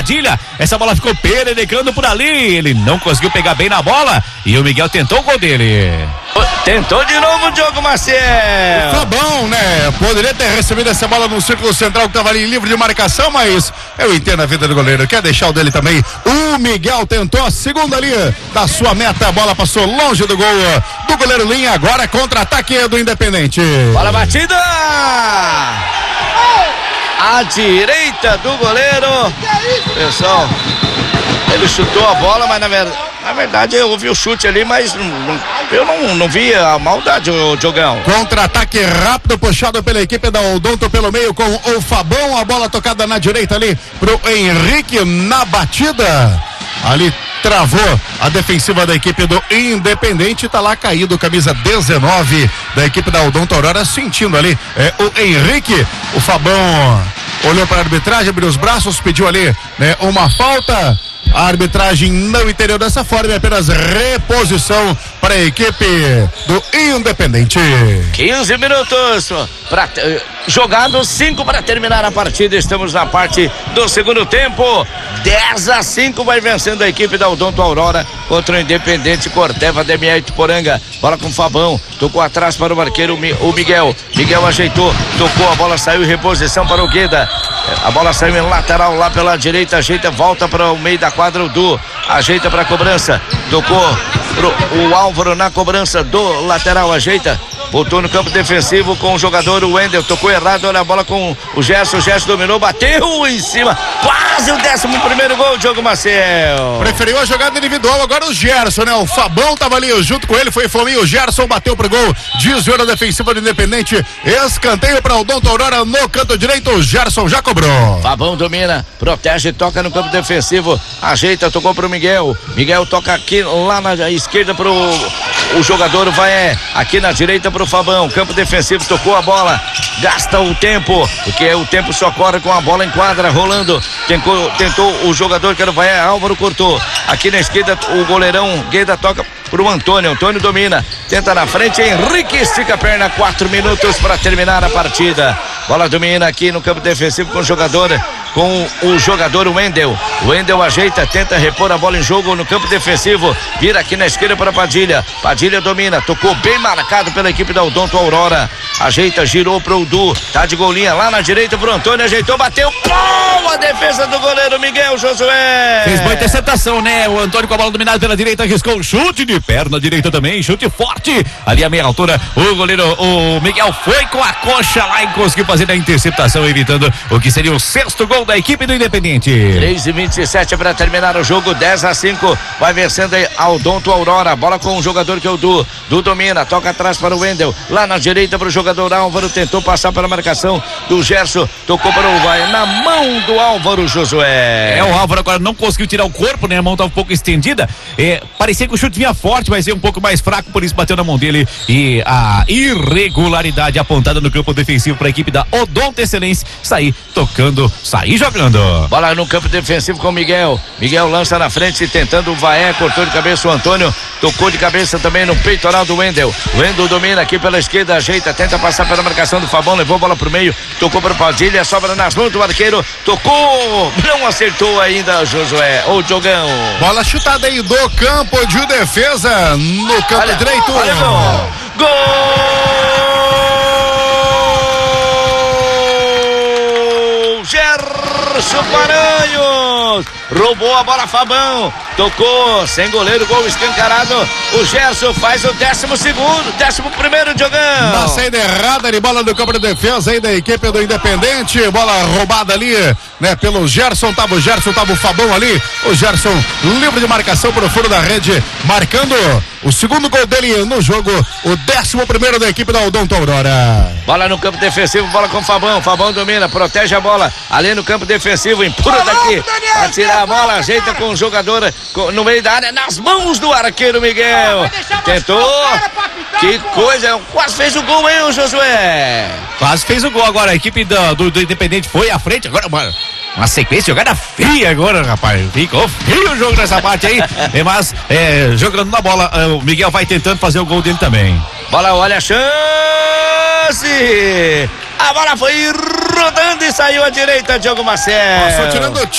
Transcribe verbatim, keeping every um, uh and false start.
Padilha. Essa bola ficou pererecando por ali. Ele não conseguiu pegar bem na bola e o Miguel tentou o gol dele. Tentou de novo o Diogo Maciel. Fabão, né? Poderia ter recebido essa bola no círculo central que estava ali livre de marcação, mas eu entendo a vida do goleiro. Quer deixar o dele também. O Miguel tentou a segunda ali da sua meta. A bola passou longe do gol do goleiro Linha. Agora contra-ataque do Independente. Bola batida. À direita do goleiro. Pessoal, ele chutou a bola, mas na verdade, na verdade eu ouvi o chute ali, mas não, não, eu não, não vi a maldade, o Diogão. Contra-ataque rápido puxado pela equipe da Odonto pelo meio com o Fabão. A bola tocada na direita ali pro Henrique na batida. Ali travou a defensiva da equipe do Independente, tá lá caído, camisa dezenove da equipe da Odonto Aurora, sentindo ali é, o Henrique. O Fabão olhou para a arbitragem, abriu os braços, pediu ali né, uma falta. A arbitragem não entendeu dessa forma, é apenas reposição para a equipe do Independente. quinze minutos pra, jogados, cinco para terminar a partida. Estamos na parte do segundo tempo. dez a cinco vai vencendo a equipe da Odonto Aurora contra o Independente Corteva Demier Ituporanga. Bola com o Fabão, tocou atrás para o arqueiro o Miguel. Miguel ajeitou, tocou, a bola saiu em reposição para o Gueda. A bola saiu em lateral lá pela direita, ajeita, volta para o meio da quadra, o Du ajeita para a cobrança, tocou pro, o Álvaro na cobrança do lateral, ajeita, voltou no campo defensivo com o jogador, o Wendel, tocou errado, olha a bola com o Gerson, o Gerson dominou, bateu em cima, quase o décimo primeiro gol, Diogo Maciel. Preferiu a jogada individual, agora o Gerson, né? O Fabão tava ali junto com ele, foi Fominho, o Gerson bateu pro gol, desviou na defensiva do Independente, escanteio para o Odonto Aurora no canto direito, o Gerson já cobrou. Fabão domina, protege, toca no campo defensivo, ajeita, tocou pro Miguel, Miguel toca aqui lá na esquerda pro o jogador, vai é, aqui na direita pro Fabão, campo defensivo, tocou a bola, gasta o tempo, porque o tempo só corre com a bola em quadra, rolando, tentou, tentou o jogador que era o Vai, Álvaro cortou, aqui na esquerda o goleirão Gueda toca pro Antônio, Antônio domina, tenta na frente, Henrique estica a perna, quatro minutos para terminar a partida. Bola domina aqui no campo defensivo com o jogador, com o jogador Wendel. Wendel ajeita, tenta repor a bola em jogo no campo defensivo, vira aqui na esquerda para Padilha. Padilha domina, tocou bem marcado pela equipe da Odonto Aurora. Ajeita, girou pro Du, tá de golinha lá na direita pro Antônio, ajeitou, bateu, pô, a defesa do goleiro Miguel Josué. Fez boa interceptação, né? O Antônio com a bola dominada pela direita, arriscou um chute de perna direita também, chute forte, ali a meia altura, o goleiro, o Miguel foi com a coxa lá e conseguiu fazer a interceptação, evitando o que seria o sexto gol da equipe do Independente. três e vinte e sete para terminar o jogo, dez a cinco, vai vencendo a Odonto Aurora, bola com o jogador que é o Du, Du domina, toca atrás para o Wendel, lá na direita para o jogador Álvaro, tentou passar pela marcação do Gerson, tocou para o Vai, na mão do Álvaro Josué. É, o Álvaro agora não conseguiu tirar o corpo, né? A mão estava um pouco estendida, é, parecia que o chute vinha forte, mas veio um pouco mais fraco, por isso bateu na mão dele e a irregularidade apontada no campo defensivo para a equipe da Odonto Excelência sair tocando, sair jogando. Bola no campo defensivo com o Miguel, Miguel lança na frente, tentando o Vaé, cortou de cabeça o Antônio, tocou de cabeça também no peitoral do Wendel, Wendel domina aqui pela esquerda, ajeita, tenta passar pela marcação do Fabão, levou a bola pro meio, tocou para o Padilha, sobra nas mãos do arqueiro, tocou, não acertou ainda Josué, ou Diogão. Bola chutada aí do campo de defesa, no campo olha, direito. Olha, gol! Gol! Gerson Paranhos roubou a bola, Fabão tocou, sem goleiro, gol escancarado, o Gerson faz o décimo segundo, décimo primeiro, Diogão. Na saída errada de bola do campo de defesa aí da equipe do Independente, bola roubada ali, né, pelo Gerson, tava o Gerson, tava o Fabão ali, o Gerson livre de marcação pro fundo da rede, marcando o segundo gol dele no jogo, o décimo primeiro da equipe da Odonto Aurora. Bola no campo defensivo, bola com o Fabão, Fabão domina, protege a bola, ali no campo defensivo, empurra daqui, pra tirar a bola, ajeita com o jogador no meio da área, nas mãos do arqueiro Miguel, tentou, que coisa, quase fez o gol, hein, o Josué? Quase fez o gol agora, a equipe do, do, do Independente foi à frente, agora uma, uma sequência, jogada fria agora, rapaz, ficou frio o jogo nessa parte aí, mas é, jogando na bola, o Miguel vai tentando fazer o gol dele também. Bola, olha a chance, a bola foi rodando e saiu à direita, Diogo Maciel. Passou tirando